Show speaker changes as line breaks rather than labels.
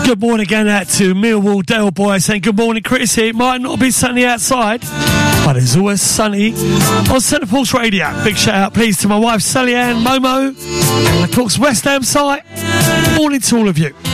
Good morning again out to Millwall Dale Boy saying good morning Chris here. It might not be sunny outside, but it's always sunny on Centre Pulse Radio. Big shout out please to my wife Sally Ann Momo, the Cook's West Ham site. Morning to all of you.